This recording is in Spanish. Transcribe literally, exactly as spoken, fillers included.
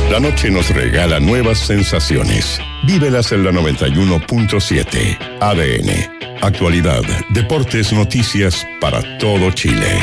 La noche nos regala nuevas sensaciones. Vívelas en la noventa y uno punto siete. A D N. Actualidad, deportes, noticias para todo Chile.